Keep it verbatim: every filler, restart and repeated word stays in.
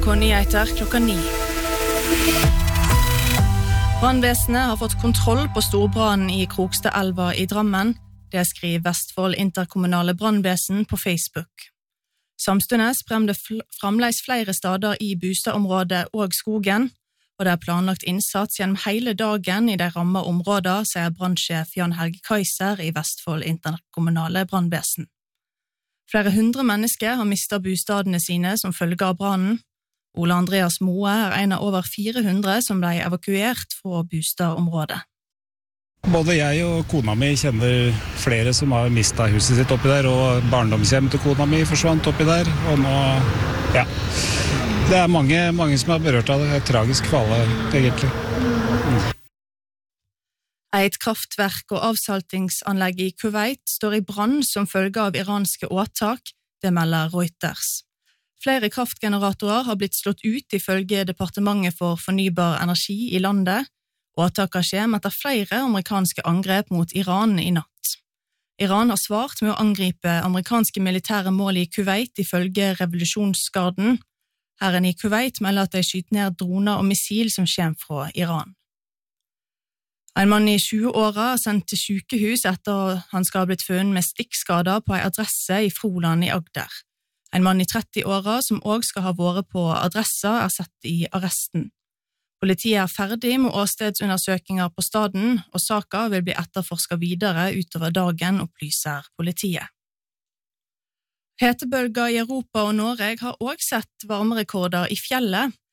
Nyheter klokka ni. Brandvesenet har fått kontroll på storbrannen i Krokstadelva i Drammen. Det skriver Vestfold interkommunale brandvesen på Facebook. Samstundes bremde framleis flere stader i bostadområdet og skogen, og det er planlagt innsats gjennom hele dagen i de ramma områder, sier brannsjef Jan Helge Kaiser i Vestfold interkommunale brandvesen. Flere hundre mennesker har mistet bostadene sine som følge av brannen. Ole Andreas Moe er en av over fire hundre som ble evakuert fra bostadområdet. Både jeg og kona mi kjenner flere som har mistet huset sitt oppi der, og barndomshjem til kona mi forsvant oppi der, og nå, ja, det er mange, mange som er berørt av det. Det er tragisk for alle, egentlig. Mm. Et kraftverk og avsaltingsanlegg i Kuwait står i brann som følge av iranske åtak, det melder Reuters. Flere kraftgeneratorer har blitt slått ut ifølge Departementet for fornybar energi i landet. Åtaket skjer etter flere amerikanske angrep mot Iran i natt. Iran har svart med å angripe amerikanske militære mål i Kuwait ifølge revolusjonsgarden. Herren i Kuwait melder at de skyter ned droner og missil som kommer fra Iran. En mann i tjue-åra er sendt til sykehus etter han skal ha blitt funnet med stikkskader på en adresse i Froland i Agder. En mann i tretti-åra som også skal ha vært på adressa er satt i arresten. Politiet er ferdig med åstedsundersøkinger på staden, og saka vil bli etterforsket videre utover dagen, opplyser politiet. Hetebølger i Europa og Norge har også sett varmerekorder i fjellet.